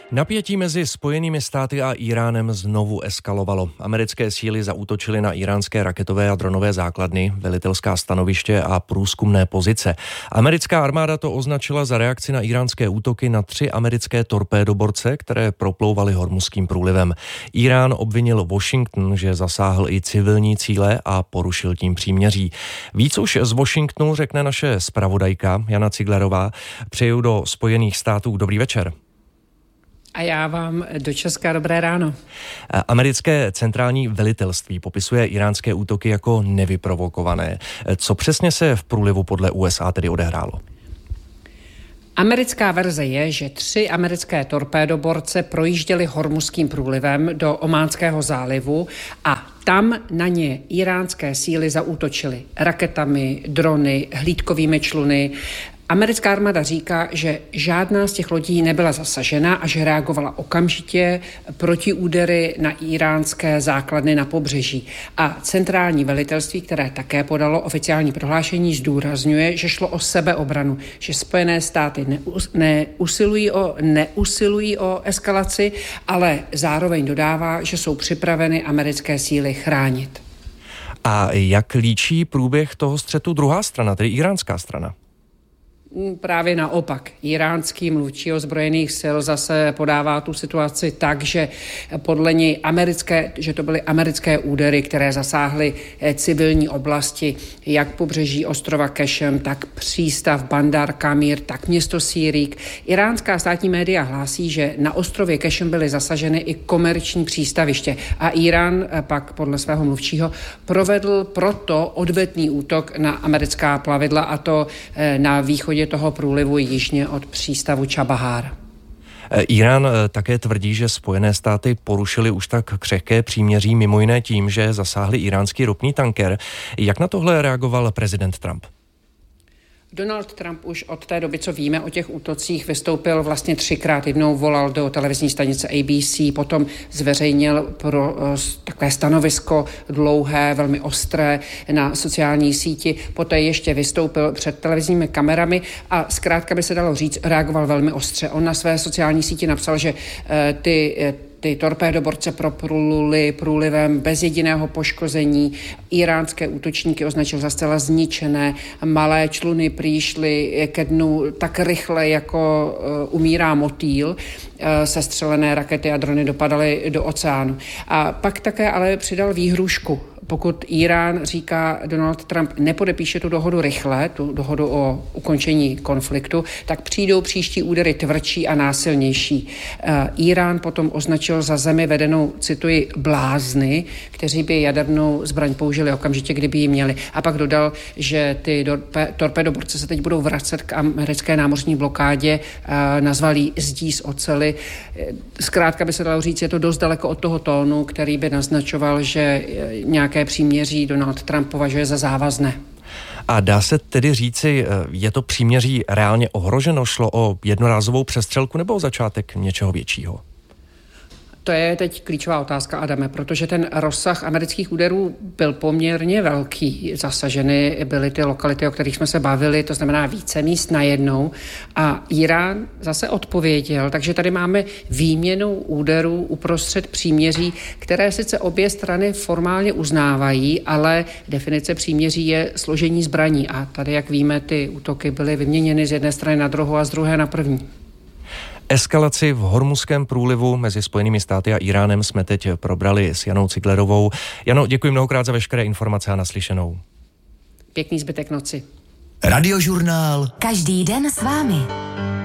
Napětí mezi Spojenými státy a Íránem znovu eskalovalo. Americké síly zaútočily na íránské raketové a dronové základny, velitelská stanoviště a průzkumné pozice. Americká armáda to označila za reakci na íránské útoky na 3 americké torpédoborce, které proplouvaly Hormuzským průlivem. Írán obvinil Washington, že zasáhl i civilní cíle a porušil tím příměří. Víc už z Washingtonu řekne naše zpravodajka Jana Ciglerová. Přeju do Spojených států dobrý večer. A já vám do Česka dobré ráno. Americké centrální velitelství popisuje íránské útoky jako nevyprovokované. Co přesně se v průlivu podle USA tedy odehrálo? Americká verze je, že 3 americké torpédoborce projížděly Hormuzským průlivem do Ománského zálivu a tam na ně íránské síly zaútočily raketami, drony, hlídkovými čluny. Americká armáda říká, že žádná z těch lodí nebyla zasažena a že reagovala okamžitě proti údery na íránské základny na pobřeží. A centrální velitelství, které také podalo oficiální prohlášení, zdůrazňuje, že šlo o sebeobranu, že Spojené státy neusilují o eskalaci, ale zároveň dodává, že jsou připraveny americké síly chránit. A jak líčí průběh toho střetu druhá strana, tedy iránská strana? Právě naopak. Iránský mluvčí ozbrojených sil zase podává tu situaci tak, že podle něj že to byly americké údery, které zasáhly civilní oblasti, jak pobřeží ostrova Kešem, tak přístav Bandar Kamir, tak město Sýrík. Iránská státní média hlásí, že na ostrově Kešem byly zasaženy i komerční přístaviště a Irán pak podle svého mluvčího provedl proto odvetný útok na americká plavidla, a to na východě toho průlivu jižně od přístavu Čabahár. Irán také tvrdí, že Spojené státy porušily už tak křehké příměří mimo jiné tím, že zasáhli iránský ropný tanker. Jak na tohle reagoval prezident Trump? Donald Trump už od té doby, co víme o těch útocích, vystoupil vlastně 3krát. Jednou volal do televizní stanice ABC, potom zveřejnil takové stanovisko dlouhé, velmi ostré na sociální síti, poté ještě vystoupil před televizními kamerami a zkrátka by se dalo říct, reagoval velmi ostře. On na své sociální síti napsal, že ty torpédoborce propluly průlivem bez jediného poškození. Iránské útočníky označil za zcela zničené. Malé čluny prý šly ke dnu tak rychle, jako umírá motýl. Sestřelené rakety a drony dopadaly do oceánu. A pak také ale přidal výhrůžku. Pokud Irán, říká Donald Trump, nepodepíše tu dohodu rychle, tu dohodu o ukončení konfliktu, tak přijdou příští údery tvrdší a násilnější. Irán potom označil za zemi vedenou, cituji, blázny, kteří by jadernou zbraň použili okamžitě, kdyby ji měli. A pak dodal, že ty torpédoborce se teď budou vracet k americké námořní blokádě, nazval ji zdí z oceli. Zkrátka by se dalo říct, je to dost daleko od toho tónu, který by naznačoval, že nějaké příměří Donald Trump považuje za závazné. A dá se tedy říci, je to příměří reálně ohroženo? Šlo o jednorázovou přestřelku nebo o začátek něčeho většího? To je teď klíčová otázka, Adame, protože ten rozsah amerických úderů byl poměrně velký. Zasaženy byly ty lokality, o kterých jsme se bavili, to znamená více míst najednou. A Irán zase odpověděl, takže tady máme výměnu úderů uprostřed příměří, které sice obě strany formálně uznávají, ale definice příměří je složení zbraní. A tady, jak víme, ty útoky byly vyměněny z jedné strany na druhou a z druhé na první. Eskalaci v Hormuzském průlivu mezi Spojenými státy a Iránem jsme teď probrali s Janou Ciglerovou. Jano, děkuji mnohokrát za veškeré informace a naslyšenou. Pěkný zbytek noci. Radiožurnál. Každý den s vámi.